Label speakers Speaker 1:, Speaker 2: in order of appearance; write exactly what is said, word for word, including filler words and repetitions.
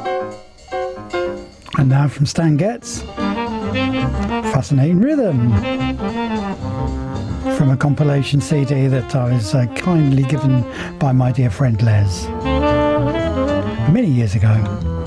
Speaker 1: And now from Stan Getz, Fascinating Rhythm, from a compilation C D that I was uh, kindly given by my dear friend Les many years ago.